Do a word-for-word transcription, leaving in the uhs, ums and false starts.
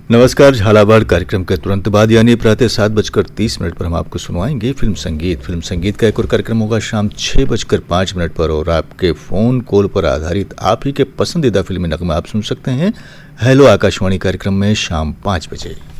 नमस्कार। झालावाड़ कार्यक्रम के तुरंत बाद यानी प्रातः सात बजकर तीस मिनट पर हम आपको सुनवाएंगे फिल्म संगीत। फिल्म संगीत का एक और कार्यक्रम होगा शाम छः बजकर पाँच मिनट पर और आपके फ़ोन कॉल पर आधारित आप ही के पसंदीदा फिल्मी नगमे आप सुन सकते हैं हेलो आकाशवाणी कार्यक्रम में शाम पाँच बजे।